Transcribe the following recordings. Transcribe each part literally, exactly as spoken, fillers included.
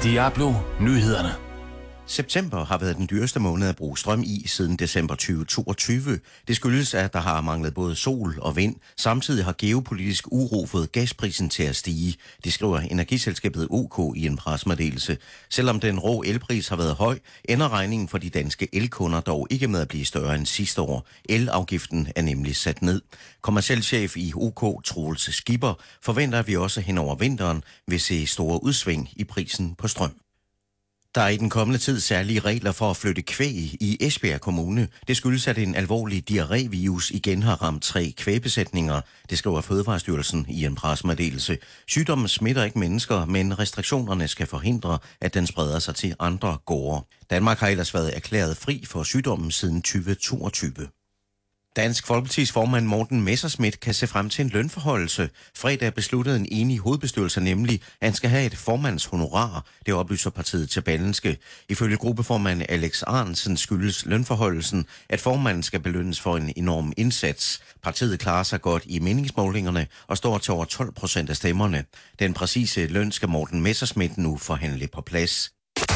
Diablo Nyhederne. September har været den dyreste måned at bruge strøm i siden december tyve toogtyve. Det skyldes, at der har manglet både sol og vind. Samtidig har geopolitisk uro fået gasprisen til at stige. Det skriver energiselskabet O K i en pressemeddelelse. Selvom den rå elpris har været høj, ender regningen for de danske elkunder dog ikke med at blive større end sidste år. Elafgiften er nemlig sat ned. Kommerciel chef i O K, Troels Skipper, forventer, at vi også hen over vinteren vil se store udsving i prisen på strøm. Der er i den kommende tid særlige regler for at flytte kvæg i Esbjerg Kommune. Det skyldes, at en alvorlig diarrévirus igen har ramt tre kvægbesætninger. Det skriver Fødevarestyrelsen i en pressemeddelelse. Sygdommen smitter ikke mennesker, men restriktionerne skal forhindre, at den spreder sig til andre gårde. Danmark har ellers været erklæret fri for sygdommen siden tyve toogtyve. Dansk Folkepartis formand Morten Messerschmidt kan se frem til en lønforhøjelse. Fredag besluttede en enig hovedbestyrelse nemlig, at han skal have et formandshonorar. Det oplyser partiet til Berlingske. Ifølge gruppeformand Alex Arnsen skyldes lønforhøjelsen, at formanden skal belønnes for en enorm indsats. Partiet klarer sig godt i meningsmålingerne og står til over tolv procent af stemmerne. Den præcise løn skal Morten Messerschmidt nu forhandle på plads.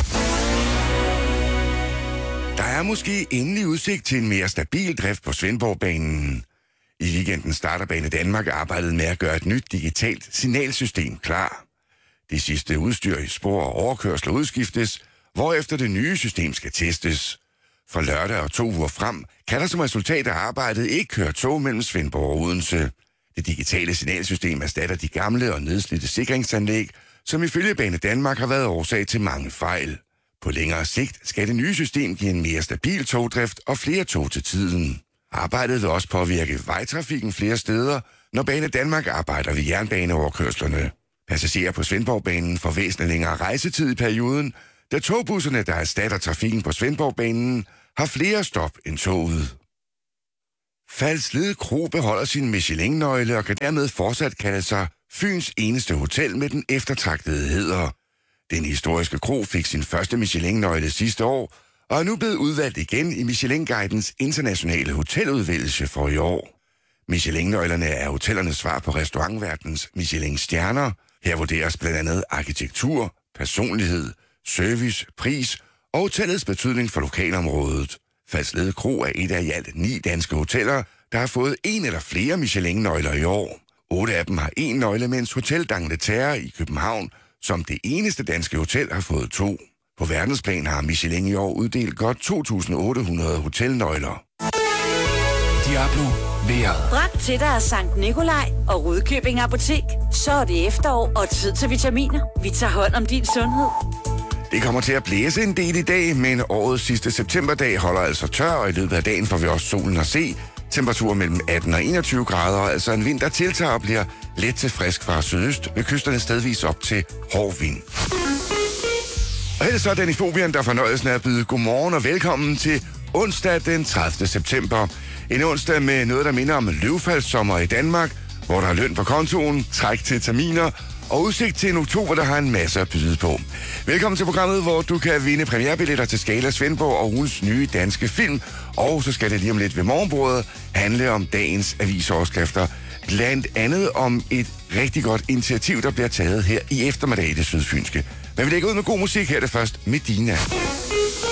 Der er måske endelig udsigt til en mere stabil drift på Svendborgbanen. I weekenden starter Bane Danmark arbejdet med at gøre et nyt digitalt signalsystem klar. Det sidste udstyr i spor og overkørsler udskiftes, hvorefter det nye system skal testes. For lørdag og to uger frem kan der som resultat af arbejdet ikke køre tog mellem Svendborg og Odense. Det digitale signalsystem erstatter de gamle og nedslidte sikringsanlæg, som ifølge Bane Danmark har været årsag til mange fejl. På længere sigt skal det nye system give en mere stabil togdrift og flere tog til tiden. Arbejdet vil også påvirke vejtrafikken flere steder, når Bane Danmark arbejder ved jernbaneoverkørslerne. Passagerer på Svendborgbanen får væsentligt længere rejsetid i perioden, da togbusserne, der erstatter trafikken på Svendborgbanen, har flere stop end toget. Falsled Kro beholder sin Michelin-nøgle og kan dermed fortsat kalde sig Fyns eneste hotel med den eftertragtede hæder. Den historiske kro fik sin første Michelin-nøgle sidste år, og er nu blevet udvalgt igen i Michelin-guidens internationale hoteludvælgelse for i år. Michelin-nøglerne er hotellernes svar på restaurantverdens Michelin-stjerner. Her vurderes blandt andet arkitektur, personlighed, service, pris og hotellets betydning for lokalområdet. Falsled Kro er et af i alt ni danske hoteller, der har fået en eller flere Michelin-nøgler i år. Otte af dem har en nøgle, mens Hotel d'Angleterre i København som det eneste danske hotel har fået to. På verdensplan har Michelin i år uddelt godt to tusind otte hundrede hotelnøgler. Diablo vejret. Bragt til dig af Sankt Nikolaj og Rudkøbing Apotek. Så er det efterår og tid til vitaminer. Vi tager hånd om din sundhed. Det kommer til at blæse en del i dag, men årets sidste septemberdag holder altså tør, og i løbet af dagen får vi også solen at se. Temperaturer mellem atten og enogtyve grader, altså en vind, der tiltager og bliver let til frisk fra sydøst, med kysterne stedvis op til hård vind. Og her er så Dennis Fobian, der fornøjelsen af at byde godmorgen og velkommen til onsdag den tredivte september. En onsdag med noget, der minder om løvfaldssommer i Danmark, hvor der er løn på kontoen, træk til terminer og udsigt til en oktober, der har en masse at byde på. Velkommen til programmet, hvor du kan vinde premierbilletter til Skala Svendborg og ugens nye danske film. Og så skal det lige om lidt ved morgenbordet handle om dagens avisoverskrifter. Blandt andet om et rigtig godt initiativ, der bliver taget her i eftermiddag i det sydfynske. Men vi lægger ud med god musik her det først, Medina.